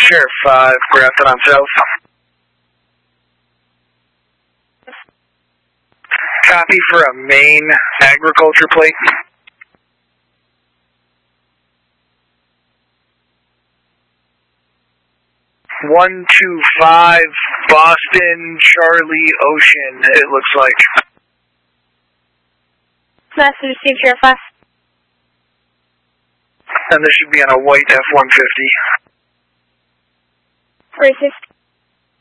Sheriff 5, Grafton on South. Copy for a Maine agriculture plate. One, 2, 5, Boston, Charlie, Ocean, it looks like. Message received, Sheriff 5. And this should be on a white F-150. Racist.